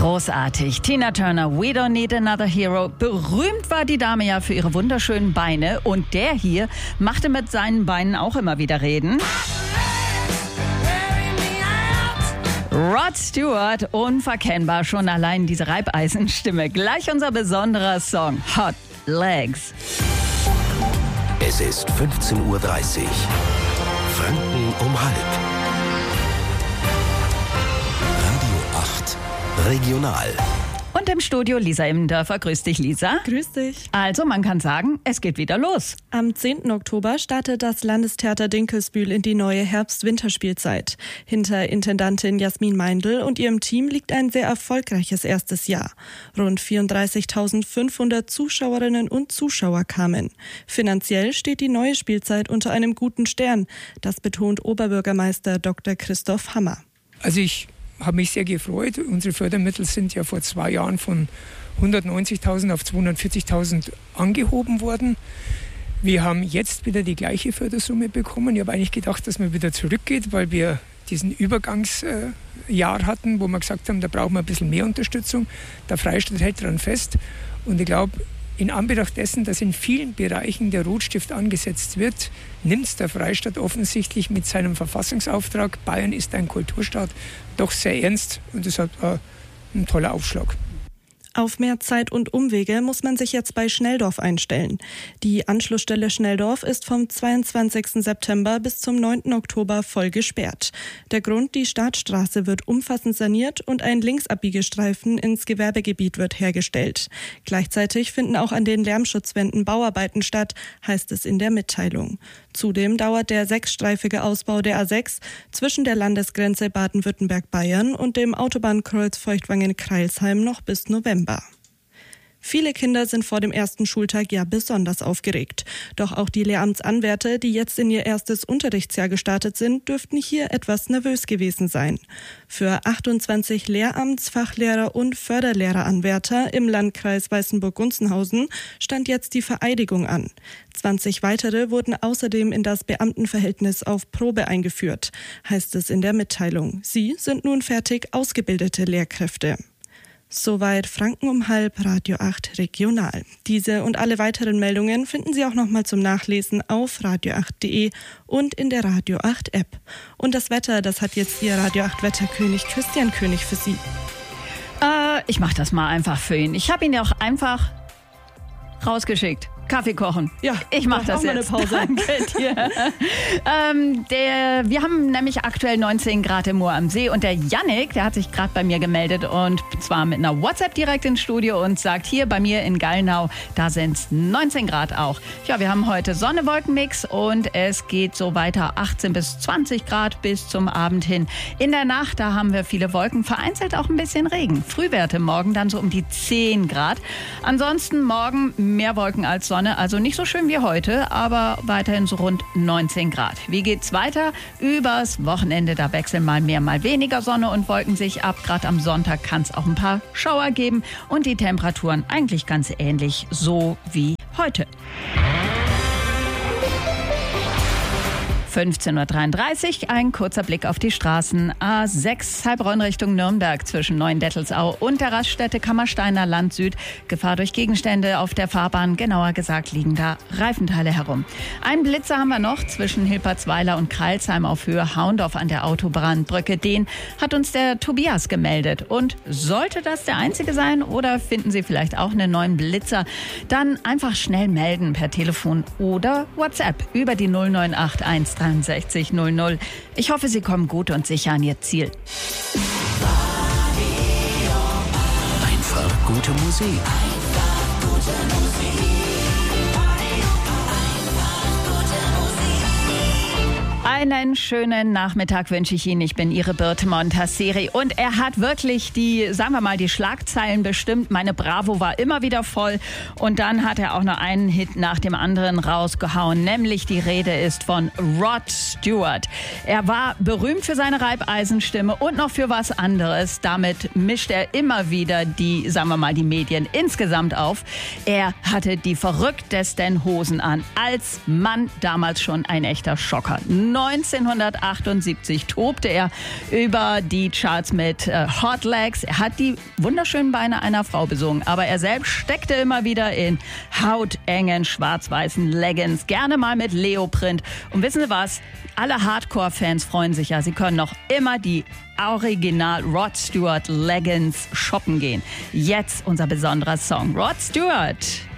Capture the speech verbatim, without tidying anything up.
Großartig. Tina Turner, We Don't Need Another Hero. Berühmt war die Dame ja für ihre wunderschönen Beine. Und der hier machte mit seinen Beinen auch immer wieder Reden. Rod Stewart, unverkennbar, schon allein diese Reibeisenstimme. Gleich unser besonderer Song, Hot Legs. Es ist fünfzehn Uhr dreißig. Franken um halb. Radio acht Regional. Und im Studio Lisa Immendörfer. Grüß dich, Lisa. Grüß dich. Also, man kann sagen, es geht wieder los. Am zehnten Oktober startet das Landestheater Dinkelsbühl in die neue Herbst-Winterspielzeit. Hinter Intendantin Jasmin Meindl und ihrem Team liegt ein sehr erfolgreiches erstes Jahr. Rund vierunddreißigtausendfünfhundert Zuschauerinnen und Zuschauer kamen. Finanziell steht die neue Spielzeit unter einem guten Stern. Das betont Oberbürgermeister Doktor Christoph Hammer. Also ich habe mich sehr gefreut. Unsere Fördermittel sind ja vor zwei Jahren von hundertneunzigtausend auf zweihundertvierzigtausend angehoben worden. Wir haben jetzt wieder die gleiche Fördersumme bekommen. Ich habe eigentlich gedacht, dass man wieder zurückgeht, weil wir diesen Übergangsjahr hatten, wo wir gesagt haben, da brauchen wir ein bisschen mehr Unterstützung. Der Freistaat hält daran fest. Und ich glaube, in Anbetracht dessen, dass in vielen Bereichen der Rotstift angesetzt wird, nimmt es der Freistaat offensichtlich mit seinem Verfassungsauftrag, Bayern ist ein Kulturstaat, doch sehr ernst. Und deshalb äh, ein toller Aufschlag. Auf mehr Zeit und Umwege muss man sich jetzt bei Schnelldorf einstellen. Die Anschlussstelle Schnelldorf ist vom zweiundzwanzigsten September bis zum neunten Oktober voll gesperrt. Der Grund, die Startstraße wird umfassend saniert und ein Linksabbiegestreifen ins Gewerbegebiet wird hergestellt. Gleichzeitig finden auch an den Lärmschutzwänden Bauarbeiten statt, heißt es in der Mitteilung. Zudem dauert der sechsstreifige Ausbau der A sechs zwischen der Landesgrenze Baden-Württemberg-Bayern und dem Autobahnkreuz Feuchtwangen-Kreilsheim noch bis November. Viele Kinder sind vor dem ersten Schultag ja besonders aufgeregt. Doch auch die Lehramtsanwärter, die jetzt in ihr erstes Unterrichtsjahr gestartet sind, dürften hier etwas nervös gewesen sein. Für achtundzwanzig Lehramts-, Fachlehrer- und Förderlehreranwärter im Landkreis Weißenburg-Gunzenhausen stand jetzt die Vereidigung an. zwanzig weitere wurden außerdem in das Beamtenverhältnis auf Probe eingeführt, heißt es in der Mitteilung. Sie sind nun fertig ausgebildete Lehrkräfte. Soweit Franken um halb, Radio acht Regional. Diese und alle weiteren Meldungen finden Sie auch nochmal zum Nachlesen auf radio acht punkt de und in der Radio acht App. Und das Wetter, das hat jetzt Ihr Radio acht Wetterkönig Christian König für Sie. Äh, ich mach das mal einfach für ihn. Ich habe ihn ja auch einfach rausgeschickt. Kaffee kochen. Ja, ich mach das auch jetzt. Mal eine Pause. Danke dir. ähm, der, wir haben nämlich aktuell neunzehn Grad im Moor am See und der Yannick, der hat sich gerade bei mir gemeldet und zwar mit einer WhatsApp direkt ins Studio und sagt, hier bei mir in Gallnau, da sind es neunzehn Grad auch. Ja, wir haben heute Sonne-Wolken-Mix und es geht so weiter, achtzehn bis zwanzig Grad bis zum Abend hin. In der Nacht, da haben wir viele Wolken, vereinzelt auch ein bisschen Regen. Frühwerte morgen dann so um die zehn Grad. Ansonsten morgen mehr Wolken als Sonne. Also nicht so schön wie heute, aber weiterhin so rund neunzehn Grad. Wie geht's weiter? Übers Wochenende, da wechseln mal mehr, mal weniger Sonne und Wolken sich ab. Gerade am Sonntag kann es auch ein paar Schauer geben und die Temperaturen eigentlich ganz ähnlich so wie heute. fünfzehn Uhr dreiunddreißig, ein kurzer Blick auf die Straßen. A sechs Heilbronn Richtung Nürnberg zwischen Neuendettelsau und der Raststätte Kammersteiner Land Süd. Gefahr durch Gegenstände auf der Fahrbahn, genauer gesagt liegen da Reifenteile herum. Einen Blitzer haben wir noch zwischen Hilpertsweiler und Kreilsheim auf Höhe Haundorf an der Autobahnbrücke. Den hat uns der Tobias gemeldet. Und sollte das der einzige sein oder finden Sie vielleicht auch einen neuen Blitzer, dann einfach schnell melden per Telefon oder WhatsApp über die null neun acht eins drei sechs null null. Ich hoffe, Sie kommen gut und sicher an Ihr Ziel. Einfach gute Musik. Einfach gute Musik. Einen schönen Nachmittag wünsche ich Ihnen. Ich bin Ihre Birte Montasseri und er hat wirklich die, sagen wir mal, die Schlagzeilen bestimmt. Meine Bravo war immer wieder voll und dann hat er auch noch einen Hit nach dem anderen rausgehauen, nämlich die Rede ist von Rod Stewart. Er war berühmt für seine Reibeisenstimme und noch für was anderes. Damit mischt er immer wieder die, sagen wir mal, die Medien insgesamt auf. Er hatte die verrücktesten Hosen an. Als Mann damals schon ein echter Schocker. neunzehnhundertachtundsiebzig tobte er über die Charts mit äh, Hot Legs. Er hat die wunderschönen Beine einer Frau besungen, aber er selbst steckte immer wieder in hautengen schwarz-weißen Leggings, gerne mal mit Leoprint. Und wissen Sie was? Alle Hardcore-Fans freuen sich ja, sie können noch immer die Original Rod Stewart Leggings shoppen gehen. Jetzt unser besonderer Song. Rod Stewart.